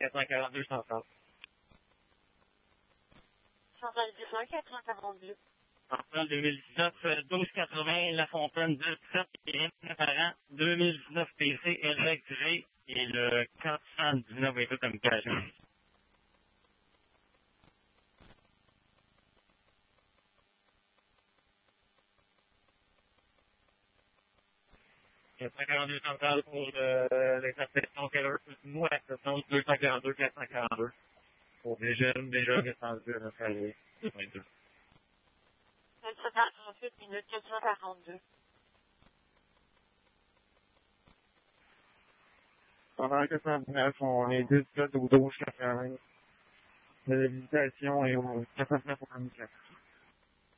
442 centrale. Centrale 19, 442. Centrale 2019, 1280, La Fontaine 17 et Parent 2019 PC, électrique et le 419 véhicule communication. Il y a 142 centrales pour l'intersection nous, accession 242, 442. Pour des jeunes descendus à notre arrivée. 22. 438 minutes, 442. Pendant 419, on est 17 au 12 80. La visitation est au 49 au 24.